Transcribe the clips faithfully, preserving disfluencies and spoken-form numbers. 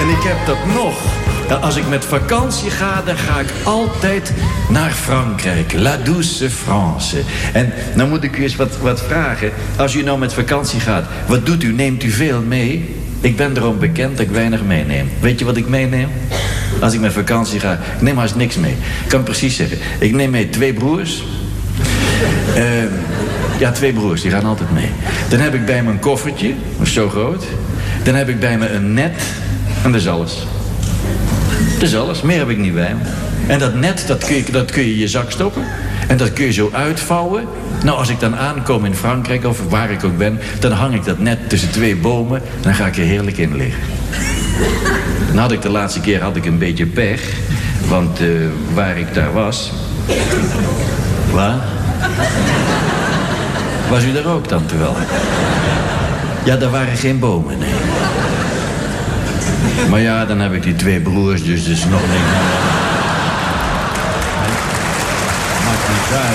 En ik heb dat nog. Als ik met vakantie ga, dan ga ik altijd naar Frankrijk. La douce France. En dan moet ik u eens wat, wat vragen. Als u nou met vakantie gaat, wat doet u? Neemt u veel mee? Ik ben erom bekend dat ik weinig meeneem. Weet je wat ik meeneem? Als ik met vakantie ga, ik neem haast niks mee. Ik kan precies zeggen. Ik neem mee twee broers. Uh, ja, twee broers, die gaan altijd mee. Dan heb ik bij me een koffertje, dat is zo groot. Dan heb ik bij me een net. En dat is alles. Dat is alles, meer heb ik niet bij me. En dat net, dat kun je, dat kun je in je zak stoppen. En dat kun je zo uitvouwen. Nou, als ik dan aankom in Frankrijk, of waar ik ook ben, dan hang ik dat net tussen twee bomen. En dan ga ik er heerlijk in liggen. Dan had ik de laatste keer had ik een beetje pech. Want uh, waar ik daar was... Waar? Was u daar ook dan terwijl? Ja, daar waren geen bomen, nee. Maar ja, dan heb ik die twee broers, dus er is nog niks. Maakt niet uit.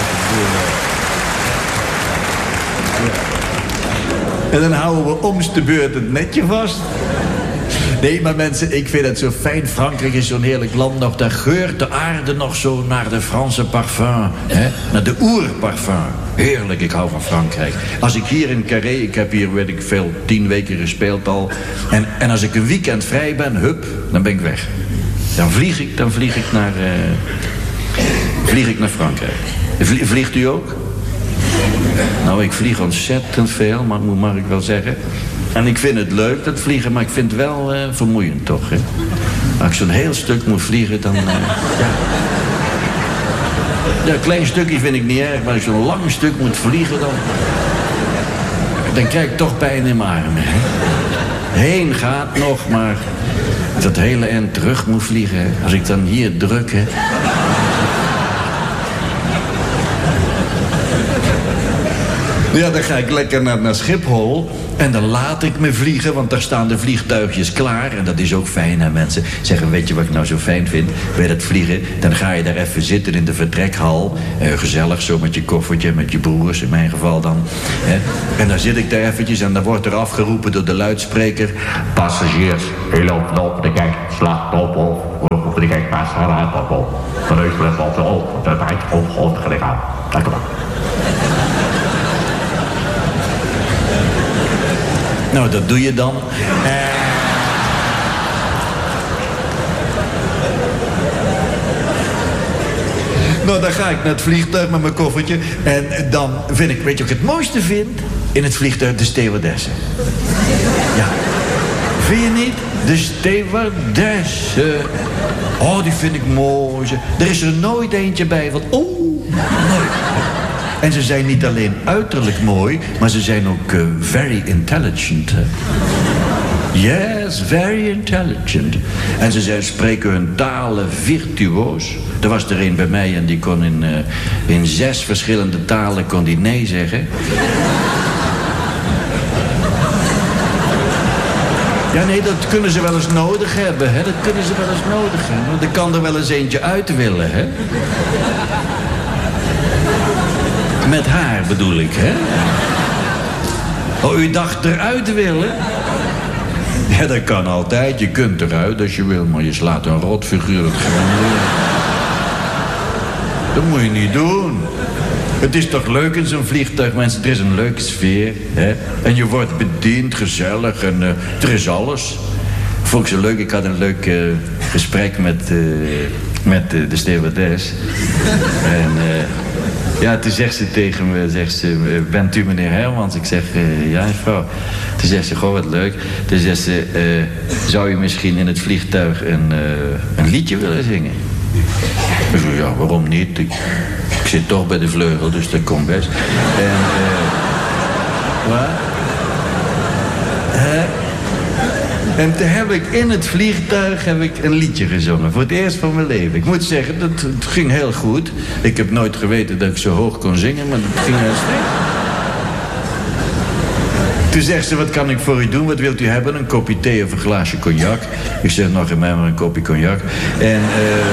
En dan houden we omste beurt het netje vast. Nee, maar mensen, ik vind het zo fijn. Frankrijk is zo'n heerlijk land nog. Daar geurt de aarde nog zo naar de Franse parfum. Hè? Naar de oerparfum. Heerlijk, ik hou van Frankrijk. Als ik hier in Carré, ik heb hier, weet ik veel, tien weken gespeeld al. En, en als ik een weekend vrij ben, hup, dan ben ik weg. Dan vlieg ik, dan vlieg ik naar, uh, vlieg ik naar Frankrijk. Vlie, vliegt u ook? Nou, ik vlieg ontzettend veel, maar mag ik wel zeggen. En ik vind het leuk, dat vliegen, maar ik vind het wel uh, vermoeiend toch, hè? Als ik zo'n heel stuk moet vliegen, dan... Uh, ja. ja, een klein stukje vind ik niet erg, maar als ik zo'n lang stuk moet vliegen, dan... dan krijg ik toch pijn in mijn armen, hè? Heen gaat nog, maar... dat hele eind terug moet vliegen, hè? Als ik dan hier druk, hè... Ja, dan ga ik lekker naar, naar Schiphol en dan laat ik me vliegen, want daar staan de vliegtuigjes klaar. En dat is ook fijn, hè, mensen. Zeggen, weet je wat ik nou zo fijn vind? Bij dat vliegen, dan ga je daar even zitten in de vertrekhal. Eh, gezellig, zo met je koffertje, met je broers, in mijn geval dan. Hè. En dan zit ik daar eventjes en dan wordt er afgeroepen door de luidspreker. Passagiers, u loopt op de kijk, slag op op. Op de kijk, maar slag op op. De neus blijft op de op, de tijd op grond gelichaam. Dank u wel. Nou, dat doe je dan. Uh... Nou, dan ga ik naar het vliegtuig met mijn koffertje. En dan vind ik, weet je wat ik het mooiste vind? In het vliegtuig de stewardessen. Ja. Vind je niet? De stewardessen. Oh, die vind ik mooi. Er is er nooit eentje bij van... Oh, nooit. En ze zijn niet alleen uiterlijk mooi, maar ze zijn ook uh, very intelligent. Yes, very intelligent. En ze zijn, spreken hun talen virtuoos. Er was er een bij mij en die kon in, uh, in zes verschillende talen kon die nee zeggen. Ja, nee, dat kunnen ze wel eens nodig hebben, hè. Dat kunnen ze wel eens nodig hebben. Want er kan er wel eens eentje uit willen, hè. Met haar bedoel ik, hè? Oh, u dacht eruit willen? Ja, dat kan altijd. Je kunt eruit als je wil, maar je slaat een rotfiguur het gewoon weer. Dat moet je niet doen. Het is toch leuk in zo'n vliegtuig, mensen. Er is een leuke sfeer, hè? En je wordt bediend, gezellig en uh, er is alles. Vond ik zo leuk. Ik had een leuk uh, gesprek met, uh, met uh, de stewardess. En... Uh, Ja, toen zegt ze tegen me, zegt ze, bent u meneer Hermans? Ik zeg, uh, ja, mevrouw. Toen zegt ze, goh, wat leuk. Toen zegt ze, uh, zou u misschien in het vliegtuig een, uh, een liedje willen zingen? Ik zeg, ja, waarom niet? Ik, ik zit toch bij de vleugel, dus dat komt best. En, uh, wat? Hè? En toen heb ik in het vliegtuig heb ik een liedje gezongen. Voor het eerst van mijn leven. Ik moet zeggen, dat, het ging heel goed. Ik heb nooit geweten dat ik zo hoog kon zingen, maar het ging heel slecht. Toen zegt ze, wat kan ik voor u doen? Wat wilt u hebben? Een kopje thee of een glaasje cognac? Ik zeg, nog in mij maar een kopje cognac. En, eh...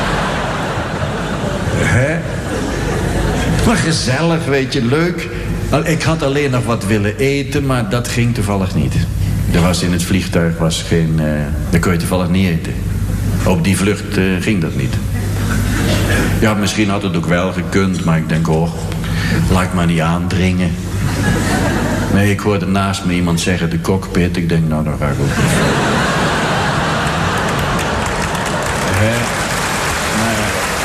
Uh, hè? Maar gezellig, weet je, leuk. Ik had alleen nog wat willen eten, maar dat ging toevallig niet. Er was in het vliegtuig was geen... Uh, daar kon je toevallig niet eten. Op die vlucht uh, ging dat niet. Ja, misschien had het ook wel gekund, maar ik denk, oh, laat ik maar niet aandringen. Nee, ik hoorde naast me iemand zeggen, de cockpit. Ik denk, nou, dan ga ik ook niet. Hè? Maar,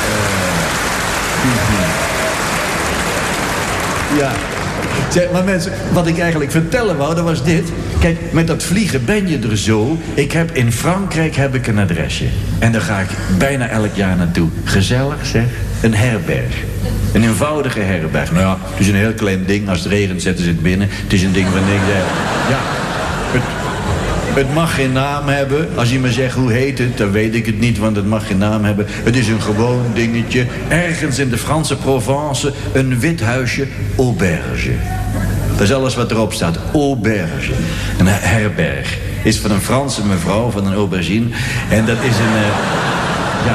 uh, ja. Zeg, maar mensen, wat ik eigenlijk vertellen wou, dat was dit. Kijk, met dat vliegen ben je er zo. Ik heb in Frankrijk heb ik een adresje. En daar ga ik bijna elk jaar naartoe. Gezellig, zeg. Een herberg. Een eenvoudige herberg. Nou ja, het is een heel klein ding. Als het regent zetten ze het binnen. Het is een ding van niks. Ja, het, het mag geen naam hebben. Als je me zegt hoe heet het, dan weet ik het niet, want het mag geen naam hebben. Het is een gewoon dingetje. Ergens in de Franse Provence een wit huisje, auberge. Dat is alles wat erop staat. Auberge. Een herberg. Is van een Franse mevrouw, van een aubergine. En dat is een... Uh, ja...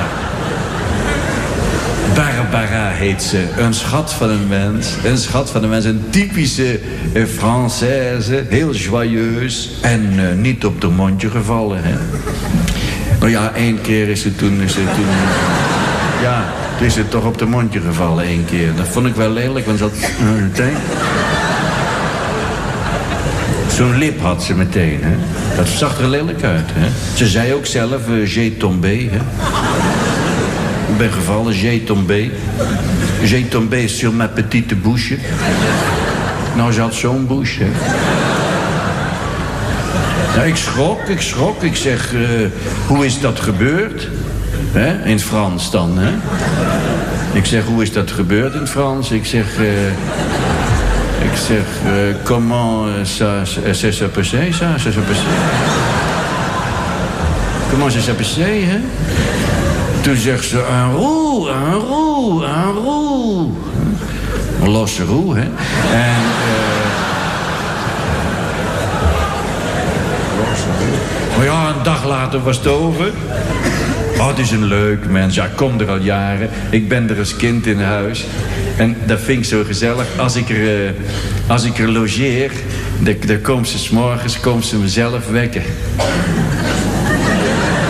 Barbara heet ze. Een schat van een mens. Een schat van een mens. Een typische uh, Française. Heel joyeus. En uh, niet op de mondje gevallen. Hè? Nou ja, één keer is ze toen... Is ze toen ja, toen is ze toch op de mondje gevallen één keer. Dat vond ik wel lelijk, want ze had... Uh, Zo'n lip had ze meteen, hè. Dat zag er lelijk uit, hè. Ze zei ook zelf, uh, j'ai tombé, hè. Ik ben gevallen, j'ai tombé. J'ai tombé sur ma petite bouche. Nou, ze had zo'n bouche, hè. Nou, ik schrok, ik schrok. Ik zeg, uh, hoe is dat gebeurd? Hè? In het Frans dan, hè. Ik zeg, hoe is dat gebeurd in het Frans? Ik zeg... Uh, Ik zeg, uh, comment ça s'est passé, ça, ça s'est passé? Comment ça s'est passé, hè? Toen zegt ze, un roue, un roue, un roue. Een losse roe, hè? En, uh... maar ja, een dag later was het over. Oh, het is een leuk mens. Ja, ik kom er al jaren. Ik ben er als kind in huis. En dat vind ik zo gezellig. Als ik er, uh, als ik er logeer, dan, dan komt ze 's morgens komt ze mezelf wekken.